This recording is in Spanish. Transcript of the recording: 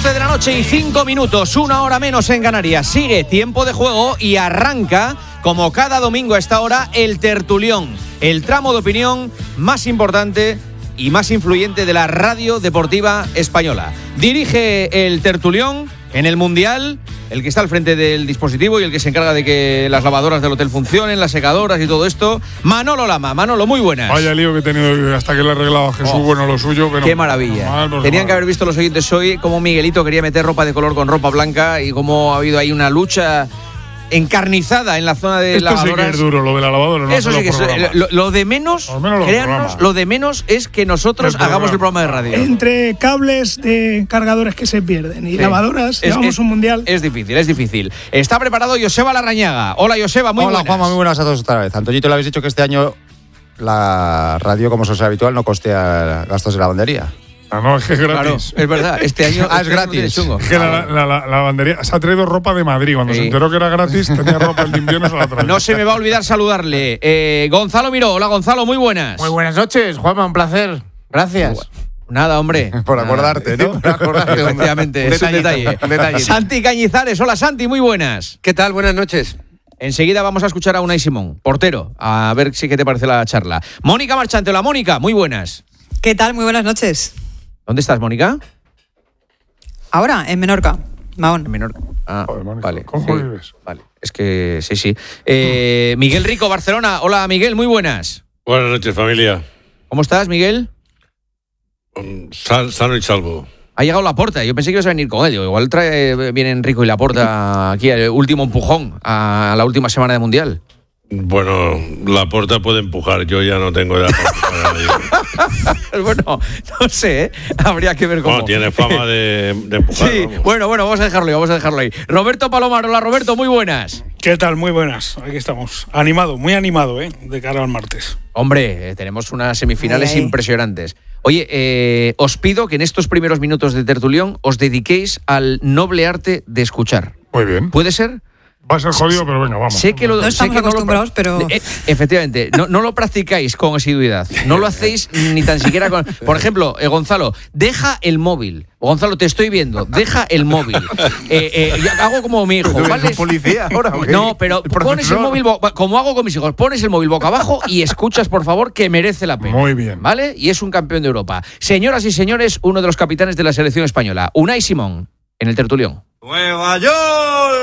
11:05, 1 hora menos en Canarias. Sigue tiempo de juego y arranca, como cada domingo a esta hora, el tertulión, el tramo de opinión más importante y más influyente de la radio deportiva española. Dirige el tertulión en el Mundial, el que está al frente del dispositivo y el que se encarga de que las lavadoras del hotel funcionen, las secadoras y todo esto, Manolo Lama. Manolo, muy buenas. Vaya lío que he tenido hasta que le he arreglado a Jesús, bueno, lo suyo. Pero qué maravilla. Tenían que haber visto los oyentes hoy cómo Miguelito quería meter ropa de color con ropa blanca y cómo ha habido ahí una lucha encarnizada en la zona de lavadoras. Esto sí que es duro, lo de la lavadora. No. Eso sí que es lo de menos, créannos, lo de menos es que nosotros hagamos el programa de radio. Entre cables de cargadores que se pierden y lavadoras, llevamos un mundial. Es difícil. Está preparado Joseba Larrañaga. Hola, Joseba, muy buenas. Hola, Juanma, muy buenas a todos otra vez. Antoñito, le habéis dicho que este año la radio, como suele ser habitual, no costea gastos de lavandería. Ah, no, es que es gratis. Claro, es verdad, este año es gratis. Es que la lavandería se ha traído ropa de Madrid. Cuando se enteró que era gratis, tenía ropa en invierno, se la traía. No se me va a olvidar saludarle. Gonzalo Miró. Hola, Gonzalo, muy buenas. Muy buenas noches, Juanma, un placer. Gracias. Nada, hombre. Por acordarte, ¿no? Por acordarte, efectivamente, es un detalle. Santi Cañizares. Hola, Santi, muy buenas. ¿Qué tal? Buenas noches. Enseguida vamos a escuchar a Unai Simón, portero, a ver si qué te parece la charla. Mónica Marchante. Hola, Mónica, muy buenas. ¿Qué tal? Muy buenas noches. ¿Dónde estás, Mónica? Ahora, en Menorca, Mahón. En Menorca. Ah, joder, Mónica, vale. ¿cómo vives? Vale, es que sí. Miguel Rico, Barcelona. Hola, Miguel, muy buenas. Buenas noches, familia. ¿Cómo estás, Miguel? Sano y salvo. Ha llegado Laporta. Yo pensé que ibas a venir con él. Igual vienen Rico y Laporta aquí, el último empujón a la última semana de Mundial. Bueno, Laporta puede empujar. Yo ya no tengo edad para empujar a nadie. Bueno, no sé, ¿eh? Habría que ver cómo. No, tiene fama de empujar. Sí, vamos. bueno, vamos a dejarlo ahí. Roberto Palomar. Hola, Roberto, muy buenas. ¿Qué tal? Muy buenas. Aquí estamos. Muy animado, de cara al martes. Hombre, tenemos unas semifinales impresionantes. Oye, os pido que en estos primeros minutos de tertulión os dediquéis al noble arte de escuchar. Muy bien. ¿Puede ser? Va a ser jodido, pero venga, vamos. No estamos acostumbrados, pero... Efectivamente, no lo practicáis con asiduidad. No lo hacéis ni tan siquiera con... Por ejemplo, Gonzalo, deja el móvil. Gonzalo, te estoy viendo. Deja el móvil. Yo hago como mi hijo, ¿vale? ¿Eres policía ahora? ¿Okay? No, pero pones el móvil, como hago con mis hijos, pones el móvil boca abajo y escuchas, por favor, que merece la pena. Muy bien. ¿Vale? Y es un campeón de Europa. Señoras y señores, uno de los capitanes de la selección española, Unai Simón, en el tertulión. ¡Nueva York!